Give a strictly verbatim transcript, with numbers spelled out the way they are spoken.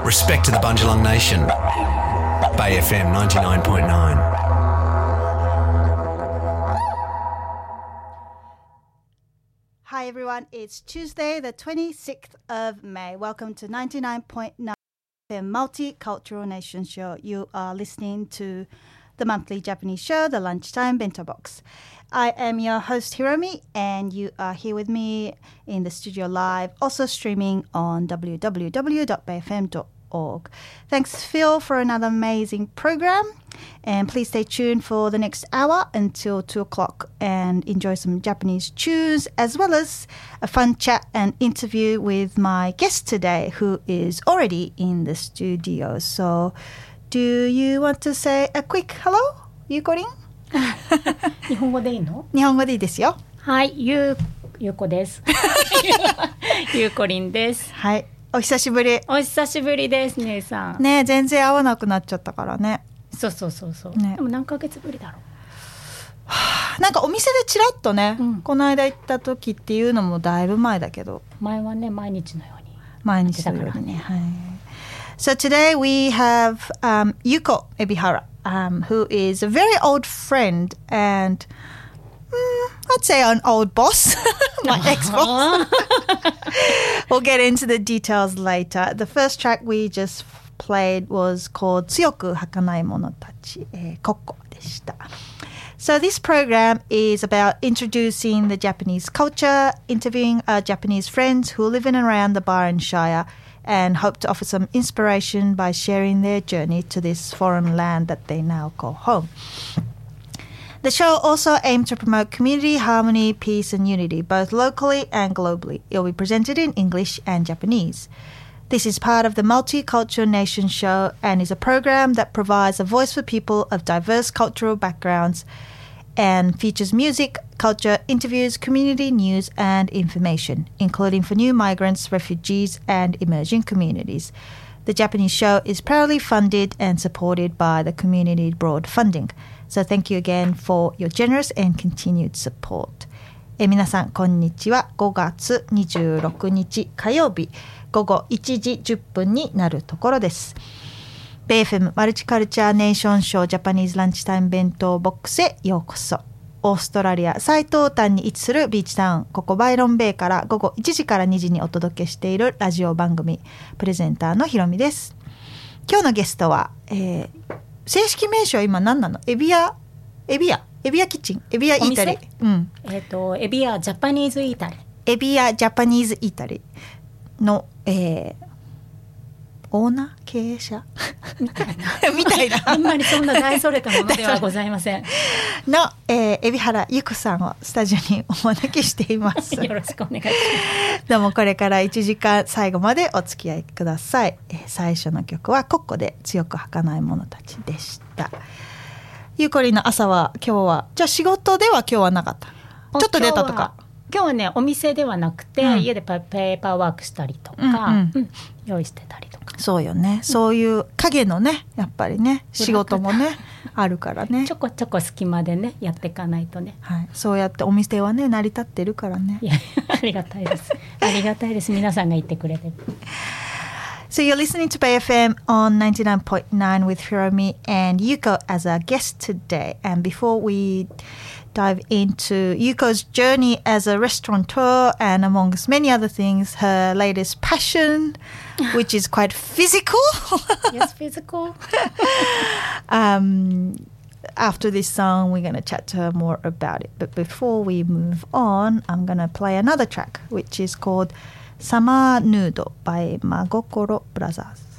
Respect to the Bundjalung Nation. Bay F M ninety-nine point nine. Hi everyone, it's Tuesday the twenty-sixth of May. Welcome to ninety-nine point nine F M Multicultural Nation Show. You are listening to the monthly Japanese show, The Lunchtime Bento Box. I am your host Hiromi, and you are here with me in the studio live, also streaming on w w w dot bay f m dot org. Thanks Phil for another amazing program, and please stay tuned for the next hour until two o'clock and enjoy some Japanese tunes as well as a fun chat and interview with my guest today, who is already in the studio. So do you want to say a quick hello, ゆうこりん？ 日本語でいいの？ 日本語でいいですよ。 はい、ゆう、ゆうこです。ゆうこりんです。 はい、お久しぶり。 お久しぶりです、姉さん。 ね、全然会わなくなっちゃったからね。 そうそうそうそう。 ね、 でも何ヶ月ぶりだろう。 はあ、なんかお店でちらっとね、うん、この間行った時っていうのもだいぶ前だけど。 前はね、毎日のように。 毎日のようにね。はい。So today we have um, Yuko Ebihara, um, who is a very old friend and mm, I'd say an old boss, my ex-boss. We'll get into the details later. The first track we just played was called 強く儚い者たち、えー、コッコでした。So this program is about introducing the Japanese culture, interviewing our Japanese friends who live in and around the Byron Shire, and hope to offer some inspiration by sharing their journey to this foreign land that they now call home. The show also aims to promote community, harmony, peace and unity, both locally and globally. It will be presented in English and Japanese. This is part of the Multicultural Nation Show and is a program that provides a voice for people of diverse cultural backgrounds and features music, culture, interviews, community news and information, including for new migrants, refugees and emerging communities. The Japanese show is proudly funded and supported by the Community Broad Funding. So thank you again for your generous and continued support. え皆さんこんにちは。ごがつにじゅうろくにち火曜日午後いちじじゅっぷんになるところです。ベイ エフエム マルチカルチャーネーションショージャパニーズランチタイム弁当ボックスへようこそ。オーストラリア最東端に位置するビーチタウン、ここバイロンベイから午後いちじからにじにお届けしているラジオ番組プレゼンターのひろみです。今日のゲストは、えー、正式名称は今何なの？エビアエビアエビアキッチンエビアイータリー、うん、 えっとエビアジャパニーズイータリーエビアジャパニーズイータリーの、えーオーナー経営者みたいなみたいなあんまりそんな大それたものではございませんの、えー、海老原ゆくさんをスタジオにお招きしていますよろしくお願いしますどうもこれからいちじかん最後までお付き合いください、えー、最初の曲はコッコで強く儚い者たちでした。ゆうこりんの朝は今日はじゃあ仕事では今日はなかった？ちょっと出たとか？ 今日はねお店ではなくて、うん、家でペーパーワークしたりとか、うんうんうん、用意してたりとか。 そうよね、うん、そういう影のねやっぱりね仕事もねあるからねちょこちょこ隙間でねやっていかないとね、 はい、そうやってお店はね成り立ってるからね。 いやありがたいですありがたいです皆さんが言ってくれてる。 So you're listening to Bay エフエム on ninety-nine point nine with Hiromi and Yuko as our guest today. And before we dive into Yuko's journey as a restaurateur and amongst many other things, her latest passion, which is quite physical. Yes, physical. um, after this song, we're going to chat to her more about it. But before we move on, I'm going to play another track, which is called Summer Nude by Magokoro Brothers.